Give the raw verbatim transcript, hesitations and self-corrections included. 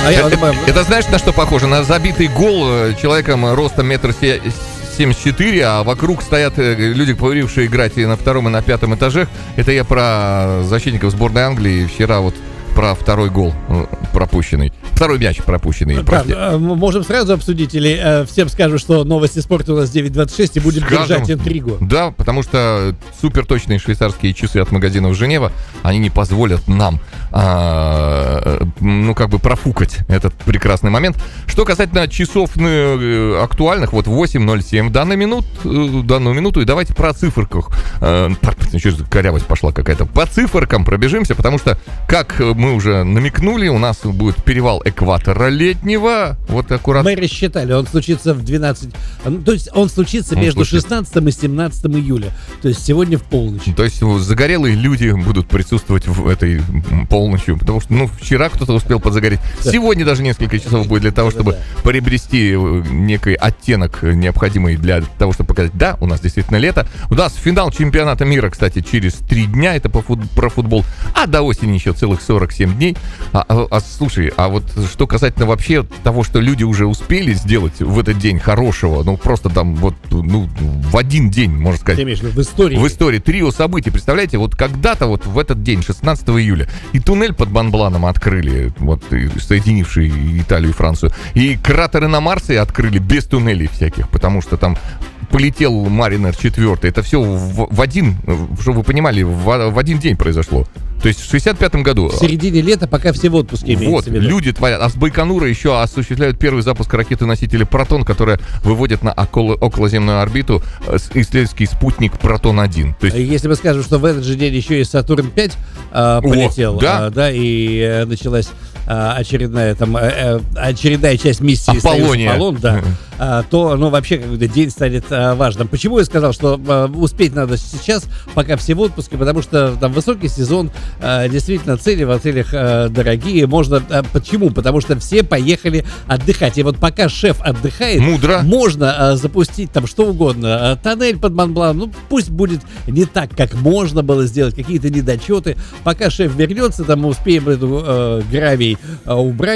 А я, это, это знаешь, на что похоже? На забитый гол человеком ростом метр семьдесят четыре, а вокруг стоят люди, поварившие играть и на втором, и на пятом этажах. Это я про защитников сборной Англии вчера вот про второй гол пропущенный. Второй мяч пропущенный. Да, можем сразу обсудить или э, всем скажу, что новости спорта у нас девять двадцать шесть и будем Скажем, держать интригу. Да, потому что суперточные швейцарские часы от магазинов Женева, они не позволят нам а, ну как бы профукать этот прекрасный момент. Что касательно часов ну, актуальных, вот восемь ноль семь в данную минуту, данную минуту, и давайте про циферках. А, корявость пошла какая-то. По циферкам пробежимся, потому что, как мы уже намекнули, у нас будет перевал экватора летнего. Вот аккуратно. Мы рассчитали, он случится в двенадцать. То есть он случится он между случится. шестнадцатым и семнадцатым июля. То есть сегодня в полночь. То есть загорелые люди будут присутствовать в этой полночью. Потому что, ну, вчера кто-то успел подзагореть. Да. Сегодня даже несколько часов будет для того, чтобы да, да. приобрести некий оттенок, необходимый для того, чтобы показать, да, у нас действительно лето. У нас финал чемпионата мира, кстати, через три дня. Это по фут- про футбол. А до осени еще целых сорок семь дней. А, а, а слушай, а вот что касательно вообще того, что люди уже успели сделать в этот день хорошего, ну просто там вот, ну, в один день, можно сказать. Ты имеешь в виду в истории? В истории. Трио событий. Представляете, вот когда-то вот в этот день, шестнадцатого июля, и туннель под Монбланом открыли, вот, соединивший Италию и Францию, и кратеры на Марсе открыли без туннелей всяких, потому что там полетел Маринер четвертый. Это все в, в один, чтобы вы понимали, в, в один день произошло. То есть в шестьдесят пятом году... В середине лета, пока все в отпуске имеется вот, в виду. Люди творят. А с Байконура еще осуществляют первый запуск ракеты-носителя «Протон», которая выводит на около, околоземную орбиту исследовательский спутник «Протон один». То есть... Если мы скажем, что в этот же день еще и «Сатурн пять» а, полетел, О, да? А, да, и а, началась а, очередная, там, а, очередная часть миссии Аполлония. «Аполлон», да, а, то ну, вообще какой-то день станет а, важным. Почему я сказал, что а, успеть надо сейчас, пока все в отпуске, потому что там высокий сезон, действительно, цели в отелях э, дорогие. Можно... Э, почему? Потому что все поехали отдыхать. И вот пока шеф отдыхает, Мудро. можно э, запустить там что угодно. Э, тоннель под Монбланом. Ну, пусть будет не так, как можно было сделать. Какие-то недочеты. Пока шеф вернется, там мы успеем эту э, гравий э, убрать.